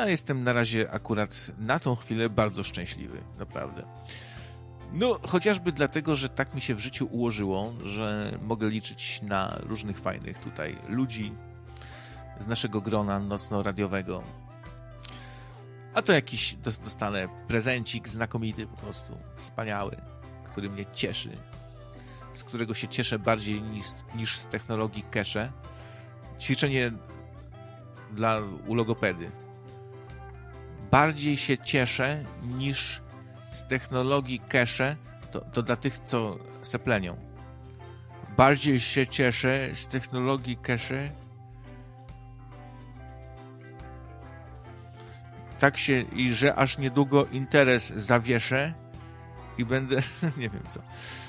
Ja jestem na razie akurat na tą chwilę bardzo szczęśliwy, naprawdę. No, chociażby dlatego, że tak mi się w życiu ułożyło, że mogę liczyć na różnych fajnych tutaj ludzi z naszego grona nocno-radiowego. A to jakiś dostanę prezencik znakomity, po prostu wspaniały, który mnie cieszy, z którego się cieszę bardziej niż z technologii Kesze. Ćwiczenie u logopedy. Bardziej się cieszę niż z technologii Kesze, to dla tych, co seplenią. Bardziej się cieszę z technologii Kesze. Tak się, i że aż niedługo interes zawieszę i będę, nie wiem co.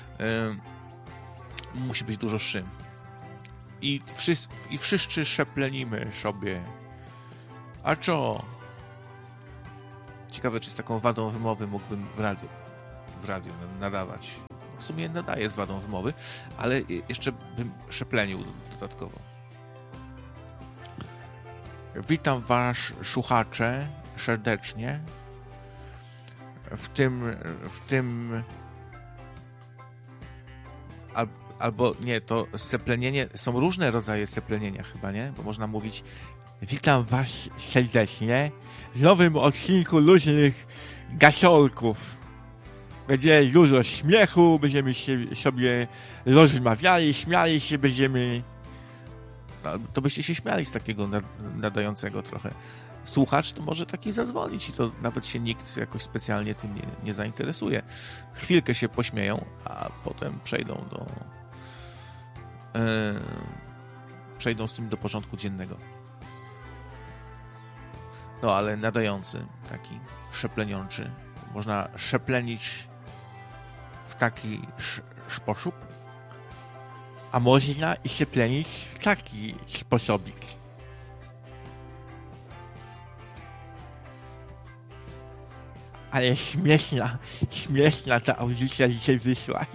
Musi być dużo szym. I wszyscy szeplenimy sobie. A co? Ciekawe, czy z taką wadą wymowy mógłbym w radiu nadawać. W sumie nadaję z wadą wymowy, ale jeszcze bym szeplenił dodatkowo. Witam was, słuchacze, serdecznie. W tym albo nie, to seplenienie, są różne rodzaje seplenienia chyba, nie? Bo można mówić: witam was serdecznie w nowym odcinku luźnych gasolków. Będzie dużo śmiechu, będziemy się sobie rozmawiali, śmiali się będziemy. No, to byście się śmiali z takiego nadającego trochę. Słuchacz to może taki zadzwonić i to nawet się nikt jakoś specjalnie tym nie zainteresuje. Chwilkę się pośmieją, a potem przejdą z tym do porządku dziennego. No, ale nadający, taki szepleniący, można szeplenić w taki sposób, a można i szeplenić w taki sposobik. Ale śmieszna ta audycja dzisiaj wyszła.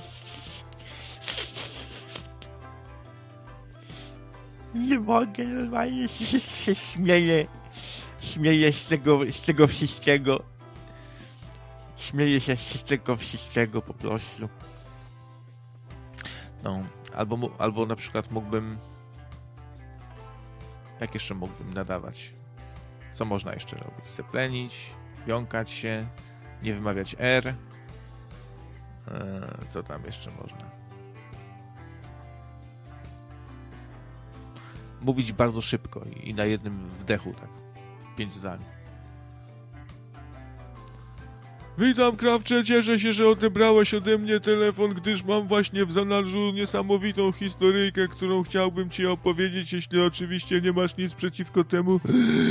Nie mogę, normalnie się śmieję z tego wszystkiego. Śmieję się z tego wszystkiego po prostu. No, albo na przykład mógłbym... Jak jeszcze mógłbym nadawać? Co można jeszcze robić? Seplenić, jąkać się, nie wymawiać R. Co tam jeszcze można? Mówić bardzo szybko i na jednym wdechu, tak. 5 zdań. Witam, Krawcze, cieszę się, że odebrałeś ode mnie telefon, gdyż mam właśnie w zanadrzu niesamowitą historyjkę, którą chciałbym ci opowiedzieć, jeśli oczywiście nie masz nic przeciwko temu.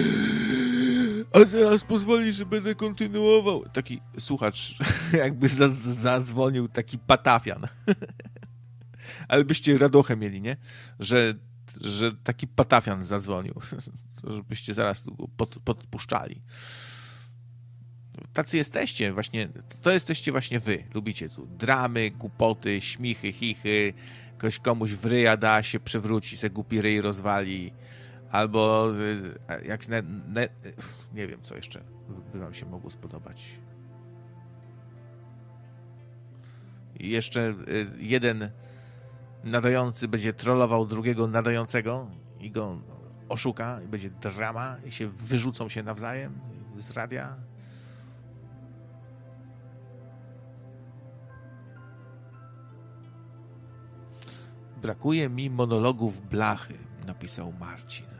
A teraz pozwolisz, że będę kontynuował. Taki słuchacz jakby zadzwonił, taki patafian. Ale byście radochę mieli, nie? Że taki patafian zadzwonił. Żebyście zaraz tu podpuszczali. Tacy jesteście właśnie, to jesteście właśnie wy. Lubicie tu dramy, głupoty, śmichy, chichy, komuś w ryja da się przewróci, se głupi ryj rozwali, albo jak nie wiem, co jeszcze by wam się mogło spodobać. I jeszcze jeden nadający będzie trollował drugiego nadającego i go oszuka i będzie drama i się wyrzucą się nawzajem z radia. Brakuje mi monologów Blachy, napisał Marcin.